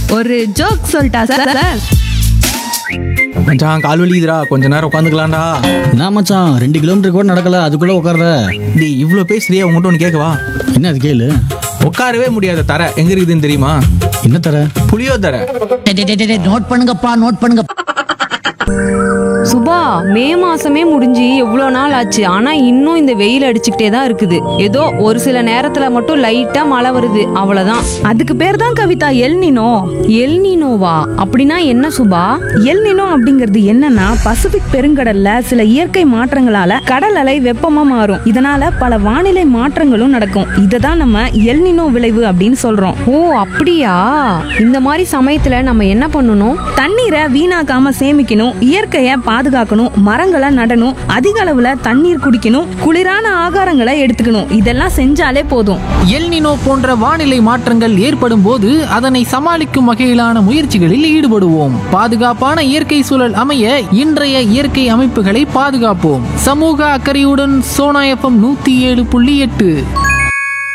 ஒரு ஜோக் சொல்லிட்டா சார்? மச்சான் கால் வலிக்குதுடா, கொஞ்ச நேரம் உட்காந்துக்கலாம்டா. என்ன மச்சான் 2 கிலோமீட்டர் கூட நடக்கல அதுக்குள்ள உட்கார்ற? டேய் இவ்வளோ பேசுறியா, உங்கள்கிட்ட ஒன்று கேட்கவா? என்ன அது கேளு. உட்காரவே முடியாத தர எங்க இருக்குதுன்னு தெரியுமா? என்ன தர? புளியோ தர. நோட் பண்ணுங்கப்பா, நோட் பண்ணுங்க. சுபா, மே மாசமே முடிஞ்சு எவ்வளோ நாள் ஆச்சு, ஆனா இன்னும் இந்த வெயில் அடிச்சுக்கிட்டே தான் இருக்குது. ஏதோ ஒரு சில நேரத்துல மட்டும் லைட்டா மழை வருது, அவ்வளவுதான். அதுக்கு பேர் தான் கவிதா எல்னினோ. எல்னினோவா? அப்படின்னா என்ன சுபா? எல்னினோ அப்படிங்கிறது என்னன்னா, பசிபிக் பெருங்கடல்ல சில இயற்கை மாற்றங்களால கடல் அலை வெப்பமா மாறும். இதனால பல வானிலை மாற்றங்களும் நடக்கும். இதை தான் நம்ம எல்னினோ விளைவு அப்படின்னு சொல்றோம். ஓ அப்படியா? இந்த மாதிரி சமயத்துல நம்ம என்ன பண்ணணும்? தண்ணீரை வீணாக்காம சேமிக்கணும், இயற்கையை பாதுகாக்கணும், மரங்களை நடணும், அதிக அளவுல தண்ணீர் குடிக்கணும், குளிரான ஆகாரங்களை எடுத்துக்கணும். இதெல்லாம் செஞ்சாலே போதும். எல்னினோ போன்ற வானிலை மாற்றங்கள் ஏற்படும் போது அதனை சமாளிக்கும் வகையிலான முயற்சிகளில் ஈடுபடுவோம். பாதுகாப்பான இயற்கை சூழல் அமைய இன்றைய இயற்கை அமைப்புகளை பாதுகாப்போம். சமூக அக்கறையுடன் சோனா FM 107.8.